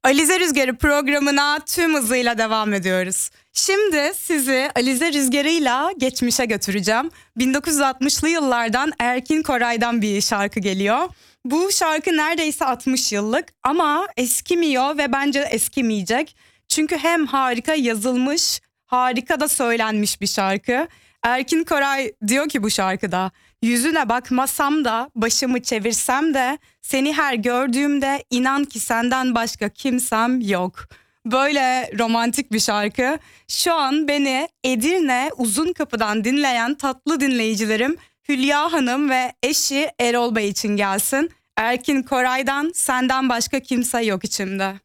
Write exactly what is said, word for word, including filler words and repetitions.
Alize Rüzgarı programına tüm hızıyla devam ediyoruz. Şimdi sizi Alize Rüzgarı'yla geçmişe götüreceğim. bin dokuz yüz altmışlı yıllardan Erkin Koray'dan bir şarkı geliyor. Bu şarkı neredeyse altmış yıllık ama eskimiyor ve bence eskimeyecek. Çünkü hem harika yazılmış, harika da söylenmiş bir şarkı. Erkin Koray diyor ki bu şarkıda: yüzüne bakmasam da, başımı çevirsem de, seni her gördüğümde inan ki senden başka kimsem yok. Böyle romantik bir şarkı. Şu an beni Edirne Uzunkapı'dan dinleyen tatlı dinleyicilerim Hülya Hanım ve eşi Erol Bey için gelsin. Erkin Koray'dan Senden Başka Kimse Yok İçimde.